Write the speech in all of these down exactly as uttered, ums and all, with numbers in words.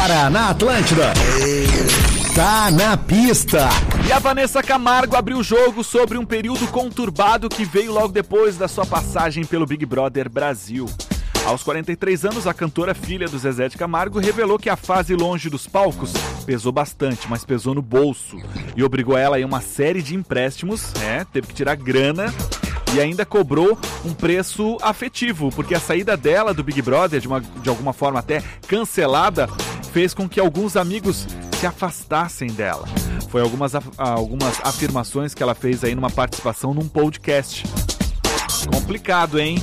Agora na Atlântida. Tá na pista. E a Vanessa Camargo abriu o jogo sobre um período conturbado que veio logo depois da sua passagem pelo Big Brother Brasil. Aos quarenta e três anos, a cantora filha do Zezé de Camargo revelou que a fase longe dos palcos pesou bastante, mas pesou no bolso e obrigou ela a ir a uma série de empréstimos, né? Teve que tirar grana e ainda cobrou um preço afetivo, porque a saída dela do Big Brother, de, uma, de alguma forma até cancelada, fez com que alguns amigos se afastassem dela. Foi algumas, algumas afirmações que ela fez aí numa participação num podcast. Complicado, hein?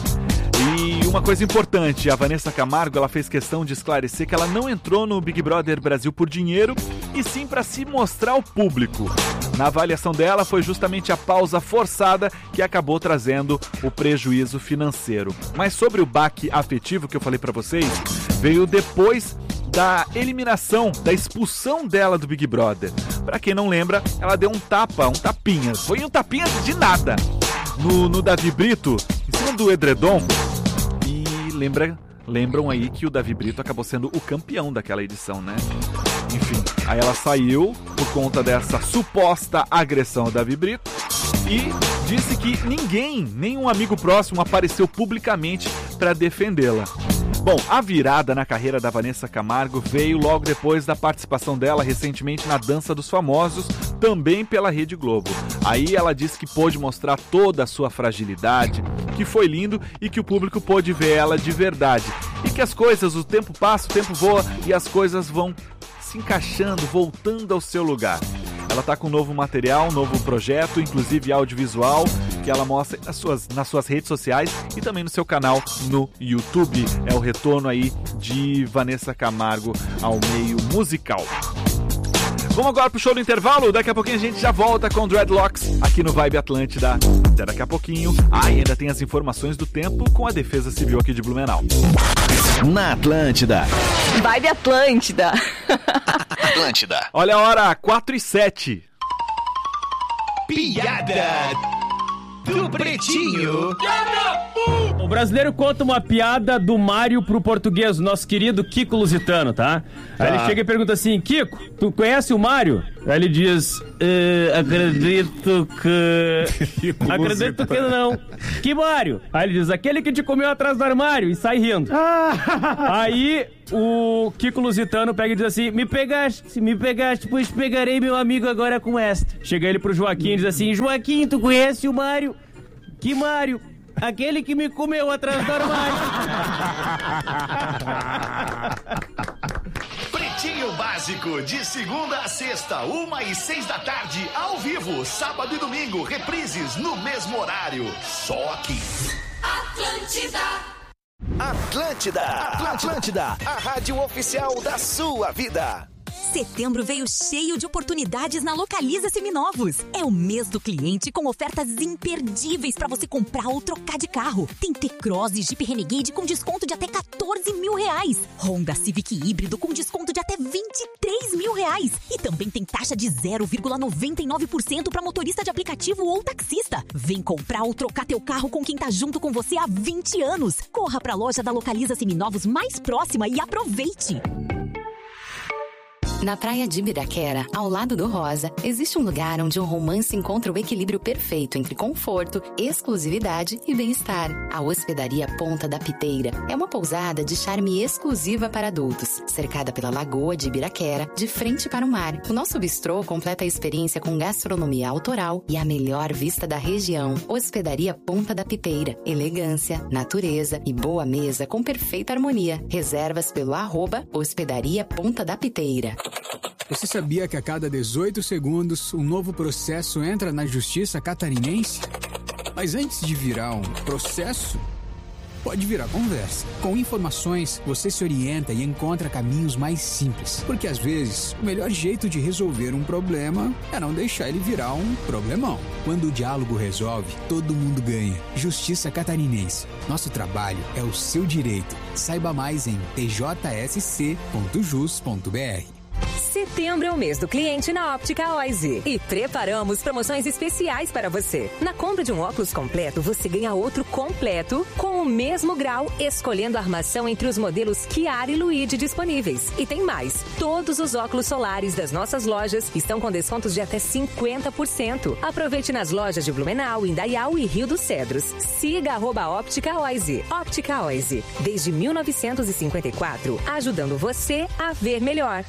E uma coisa importante, a Vanessa Camargo, ela fez questão de esclarecer que ela não entrou no Big Brother Brasil por dinheiro, e sim para se mostrar ao público. Na avaliação dela, foi justamente a pausa forçada que acabou trazendo o prejuízo financeiro. Mas sobre o baque afetivo que eu falei para vocês, veio depois da eliminação, da expulsão dela do Big Brother. Para quem não lembra, ela deu um tapa, um tapinha. Foi um tapinha de nada no, no Davi Brito, em cima do edredom. E lembra, lembram aí que o Davi Brito acabou sendo o campeão daquela edição, né? Enfim, aí ela saiu por conta dessa suposta agressão ao Davi Brito e disse que ninguém, nenhum amigo próximo apareceu publicamente para defendê-la. Bom, a virada na carreira da Vanessa Camargo veio logo depois da participação dela recentemente na Dança dos Famosos, também pela Rede Globo. Aí ela disse que pôde mostrar toda a sua fragilidade, que foi lindo e que o público pôde ver ela de verdade. E que as coisas, o tempo passa, o tempo voa e as coisas vão se encaixando, voltando ao seu lugar. Ela tá com um novo material, um novo projeto, inclusive audiovisual, que ela mostra nas suas, nas suas redes sociais e também no seu canal no YouTube. É o retorno aí de Vanessa Camargo ao meio musical. Vamos agora pro show do intervalo, daqui a pouquinho a gente já volta com Dreadlocks aqui no Vibe Atlântida. Até daqui a pouquinho. Ah, e ainda tem as informações do tempo com a Defesa Civil aqui de Blumenau. Na Atlântida. Vibe Atlântida. Atlântida. Olha a hora, quatro e sete. Piada do Pretinho. O brasileiro conta uma piada do Mário pro português, nosso querido Kiko Lusitano, tá? Aí ele chega e pergunta assim: Kiko, tu conhece o Mário? Aí ele diz: eh, acredito que... acredito que não. Que Mário? Aí ele diz: aquele que te comeu atrás do armário, e sai rindo. Aí o Kiko Lusitano pega e diz assim: me pegaste, me pegaste, pois pegarei meu amigo agora com esta. Chega ele pro Joaquim e diz assim: Joaquim, tu conhece o Mário? Que Mário? Aquele que me comeu atrás do armário. Pretinho Básico, de segunda a sexta, uma e seis da tarde, ao vivo, sábado e domingo, reprises no mesmo horário. Só aqui. Atlântida. Atlântida, Atlântida, a rádio oficial da sua vida. Setembro veio cheio de oportunidades na Localiza Seminovos. É o mês do cliente com ofertas imperdíveis para você comprar ou trocar de carro. Tem T-Cross e Jeep Renegade com desconto de até quatorze mil reais. Honda Civic híbrido com desconto de até vinte e três mil reais. E também tem taxa de zero vírgula noventa e nove por cento para motorista de aplicativo ou taxista. Vem comprar ou trocar teu carro com quem tá junto com você há vinte anos. Corra pra loja da Localiza Seminovos mais próxima e aproveite. Na praia de Ibiraquera, ao lado do Rosa, existe um lugar onde um romance encontra o equilíbrio perfeito entre conforto, exclusividade e bem-estar. A Hospedaria Ponta da Piteira é uma pousada de charme exclusiva para adultos, cercada pela Lagoa de Ibiraquera, de frente para o mar. O nosso bistrô completa a experiência com gastronomia autoral e a melhor vista da região. Hospedaria Ponta da Piteira. Elegância, natureza e boa mesa com perfeita harmonia. Reservas pelo arroba Hospedaria Ponta da Piteira. Você sabia que a cada dezoito segundos um novo processo entra na justiça catarinense? Mas antes de virar um processo, pode virar conversa. Com informações, você se orienta e encontra caminhos mais simples. Porque às vezes, o melhor jeito de resolver um problema é não deixar ele virar um problemão. Quando o diálogo resolve, todo mundo ganha. Justiça Catarinense. Nosso trabalho é o seu direito. Saiba mais em t j s c ponto jus ponto b r. Setembro é o mês do cliente na Óptica Oise. E preparamos promoções especiais para você. Na compra de um óculos completo, você ganha outro completo com o mesmo grau, escolhendo a armação entre os modelos Chiara e Luigi disponíveis. E tem mais. Todos os óculos solares das nossas lojas estão com descontos de até cinquenta por cento. Aproveite nas lojas de Blumenau, Indaial e Rio dos Cedros. Siga arroba Óptica Oise. Óptica Oise. Desde mil novecentos e cinquenta e quatro, ajudando você a ver melhor.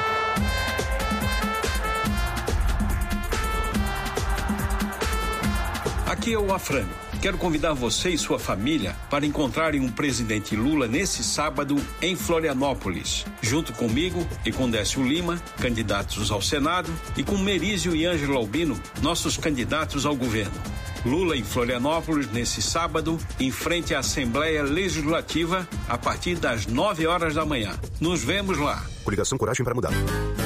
Aqui é o Afrânio. Quero convidar você e sua família para encontrarem o presidente Lula nesse sábado em Florianópolis, junto comigo e com Décio Lima, candidatos ao Senado, e com Merísio e Ângelo Albino, nossos candidatos ao governo. Lula em Florianópolis nesse sábado, em frente à Assembleia Legislativa, a partir das nove horas da manhã. Nos vemos lá. Coligação Coragem para Mudar.